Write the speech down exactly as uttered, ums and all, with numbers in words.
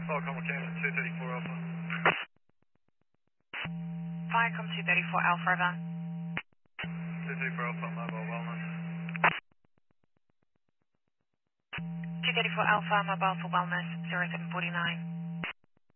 Falcon Cayman two thirty-four Alpha. Viacom two thirty-four Alpha, over. two thirty-four Alpha, Mobile Wellness. two thirty-four Alpha, mobile for wellness, zero seven four nine.